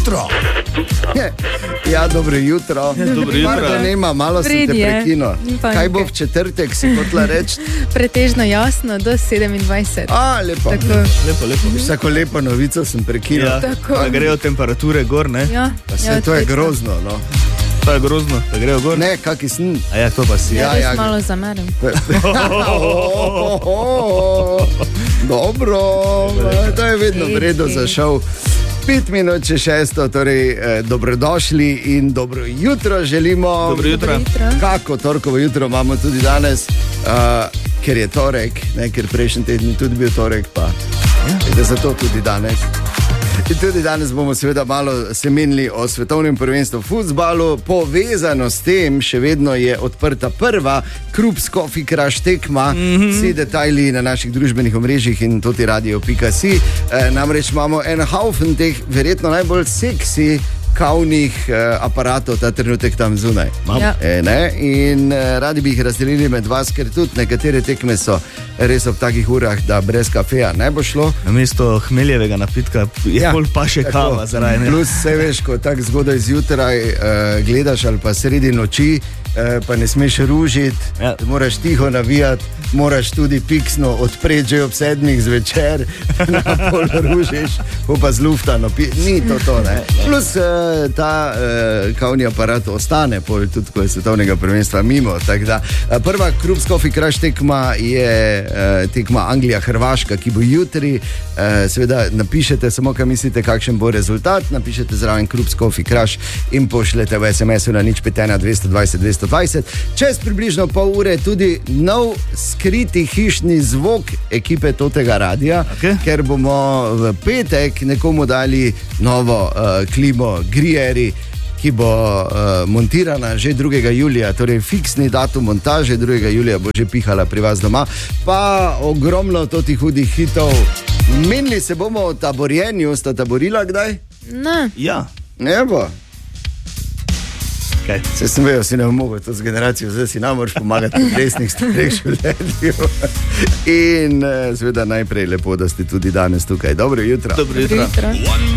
jutro. Ja, dobro jutro. Dobro jutro. Marko nema, malo sem te prekinil. Kaj bo v četrtek, si hotela reči? Pretežno jasno, do 27. Lepo. Lepo. Vsako lepo novico sem prekinil. Ja, pa grejo temperature gor, ne? Ja, to je grozno, no. To je grozno, da grejo gor? Ne, kaki sem. A ja, to pa si. Ja, malo zamerim. Dobro, to je vedno v redu za šov. 5 minut če 6, torej dobrodošli in dobro jutro želimo. Dobro jutro. Kako torkovo jutro imamo tudi danes, ker je torek, ne, ker prejšnji teden tudi bil torek, pa je zato tudi danes. In tudi danes bomo seveda malo se menili o svetovnem prvenstvu v fuzbalu. Povezano s tem še vedno je odprta prva Krups Coffee Crush tekma. Vsi detajli na naših družbenih omrežjih in tudi radio.si. Namreč imamo en haufen teh verjetno najbolj seksi kavnih aparatov ta trenutek tam zunaj. Ja. In radi bi jih razdelili med vas, ker tudi nekatere tekme so res ob takih urah, da brez kafeja ne bo šlo. Namesto hmeljevega napitka je bolj pa še kava zaradi. Plus vse veš, ko tako zgodaj zjutraj gledaš ali pa sredi noči, pa ne smeš ružiti, moraš tiho navijati, moraš tudi piksno odpreti že ob 7 zvečer, na pol ružiš, pa z luftano, ni to, ne. Plus ta kavni aparat ostane pol tudi, ko je svetovnega prvenstva mimo, tako da prva Krups Coffee Crush tekma je tekma Anglija-Hrvaška, ki bo jutri. Seveda napišete samo, kaj mislite, kakšen bo rezultat, napišete zraven Krups Coffee Crush in pošljete v SMS-u na 051 220 220. Čez približno pol ure tudi nov skriti hišni zvok ekipe Totega radija, ker bomo v petek nekomu dali novo klimo Grieri, ki bo montirana že 2. julija, torej fiksni datum montaže 2. julija bo že pihala pri vas doma, pa ogromno totih hudih hitov. Menili se bomo o taborjenju, sta taborila kdaj? Ne. Ja. Ne bo. Kaj? Se sem vejo, si ne mogel to z generacijo, zdaj si nam moraš pomagati pri resnih stvareh življenju. In seveda najprej lepo, da ste tudi danes tukaj. Dobro jutro. Dobro jutro.